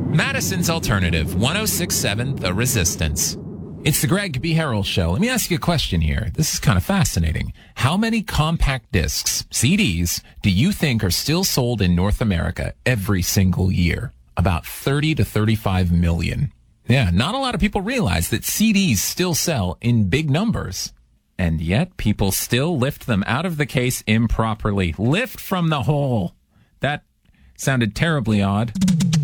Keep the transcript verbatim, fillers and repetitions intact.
Madison's Alternative, one oh six point seven The Resistance. It's the Greg B. Harrell Show. Let me ask you a question here. This is kind of fascinating. How many compact discs, C Ds, do you think are still sold in North America every single year? About thirty to thirty-five million. Yeah, not a lot of people realize that C Ds still sell in big numbers. And yet people still lift them out of the case improperly. Lift from the hole. That sounded terribly odd.